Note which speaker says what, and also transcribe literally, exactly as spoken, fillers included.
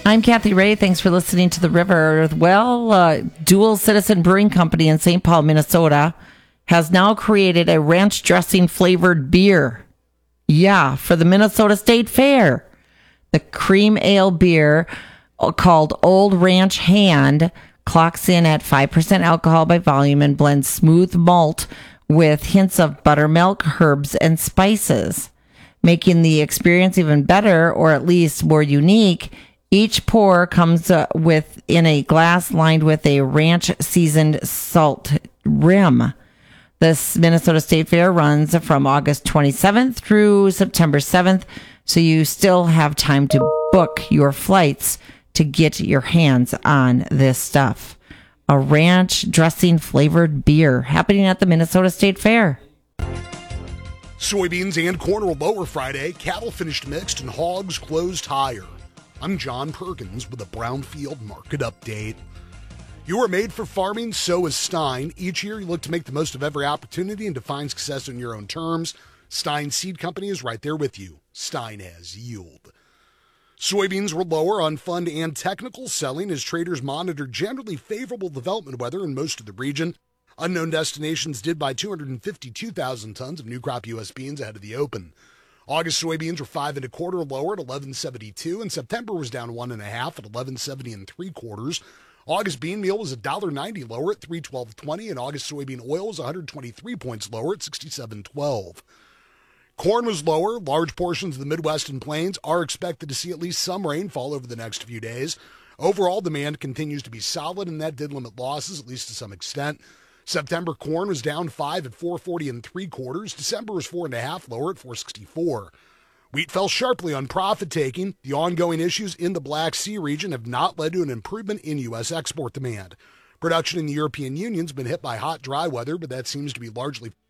Speaker 1: I'm Kathy Ray. Thanks for listening to The River. Well, uh, Dual Citizen Brewing Company in Saint Paul, Minnesota, has now created a ranch dressing flavored beer. Yeah, for the Minnesota State Fair. The cream ale beer called Old Ranch Hand clocks in at five percent alcohol by volume and blends smooth malt with hints of buttermilk, herbs, and spices, making the experience even better, or at least more unique. Each pour comes uh, with in a glass lined with a ranch seasoned salt rim. This Minnesota State Fair runs from August twenty-seventh through September seventh, so you still have time to book your flights to get your hands on this stuff. A ranch dressing flavored beer happening at the Minnesota State Fair.
Speaker 2: Soybeans and corn were lower Friday. Cattle finished mixed and hogs closed higher. I'm John Perkins with a Brownfield Market Update. You are made for farming, so is Stein. Each year you look to make the most of every opportunity and define success on your own terms. Stein Seed Company is right there with you. Stein has yield. Soybeans were lower on fund and technical selling as traders monitored generally favorable development weather in most of the region. Unknown destinations did buy two hundred fifty-two thousand tons of new crop U S beans ahead of the open. August soybeans were five and a quarter lower at eleven seventy-two, and September was down one and a half at eleven seventy and three quarters. August bean meal was one dollar ninety lower at three twelve twenty, and August soybean oil was one hundred twenty-three points lower at sixty-seven twelve. Corn was lower. Large portions of the Midwest and Plains are expected to see at least some rainfall over the next few days. Overall demand continues to be solid, and that did limit losses, at least to some extent. September corn was down five at four forty and three quarters. December was four and a half lower at four sixty-four. Wheat fell sharply on profit taking. The ongoing issues in the Black Sea region have not led to an improvement in U S export demand. Production in the European Union has been hit by hot, dry weather, but that seems to be largely